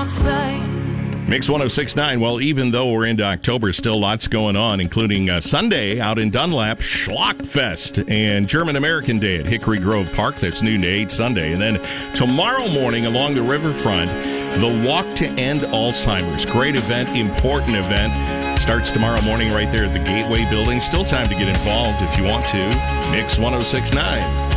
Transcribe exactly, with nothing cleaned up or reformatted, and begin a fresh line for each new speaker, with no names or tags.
outside.
Mix one oh six point nine. Well, even though we're into October, still lots going on, including uh, Sunday out in Dunlap, Schlockfest, and German American Day at Hickory Grove Park. That's noon to eight Sunday. And then tomorrow morning along the riverfront, the Walk to End Alzheimer's. Great event, important event. Starts tomorrow morning right there at the Gateway Building. Still time to get involved if you want to. Mix one oh six point nine.